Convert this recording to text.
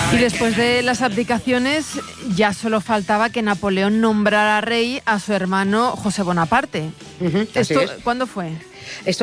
Y después de las abdicaciones ya solo faltaba que Napoleón nombrara rey a su hermano José Bonaparte. Así es. ¿Cuándo fue? Esto